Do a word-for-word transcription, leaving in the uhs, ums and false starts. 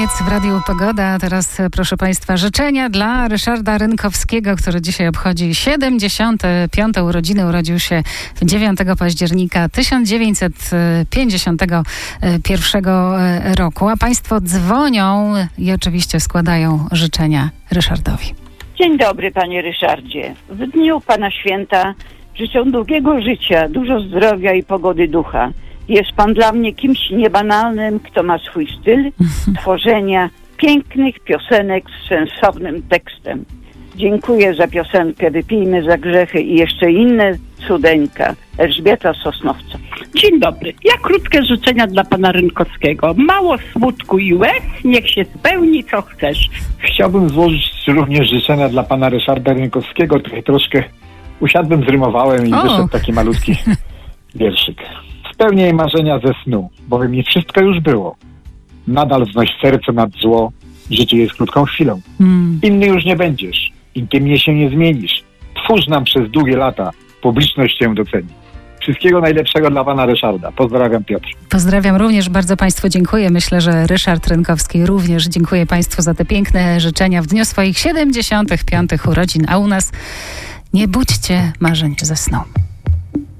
Koniec w Radiu Pogoda. Teraz, proszę Państwa, życzenia dla Ryszarda Rynkowskiego, który dzisiaj obchodzi siedemdziesiąte piąte urodziny. Urodził się dziewiątego października tysiąc dziewięćset pięćdziesiątego pierwszego roku. A Państwo dzwonią i oczywiście składają życzenia Ryszardowi. Dzień dobry, panie Ryszardzie. W dniu pana święta życzę długiego życia, dużo zdrowia i pogody ducha. Jest pan dla mnie kimś niebanalnym, kto ma swój styl tworzenia pięknych piosenek z sensownym tekstem. Dziękuję za piosenkę Wypijmy za grzechy i jeszcze inne cudeńka. Elżbieta Sosnowca. Dzień dobry. Ja krótkie życzenia dla pana Rynkowskiego. Mało smutku i łez, niech się spełni co chcesz. Chciałbym złożyć również życzenia dla pana Ryszarda Rynkowskiego. Tutaj troszkę usiadłem, zrymowałem i o. wyszedł taki malutki wierszyk. Spełniaj marzenia ze snu, bowiem nie wszystko już było. Nadal wznoś serce nad zło, życie jest krótką chwilą. Mm. Inny już nie będziesz, intymnie się nie zmienisz. Twórz nam przez długie lata, publiczność cię doceni. Wszystkiego najlepszego dla pana Ryszarda. Pozdrawiam, Piotr. Pozdrawiam również, bardzo Państwu dziękuję. Myślę, że Ryszard Rynkowski również dziękuję Państwu za te piękne życzenia w dniu swoich siedemdziesiątych piątych urodzin, a u nas nie budźcie marzeń ze snu.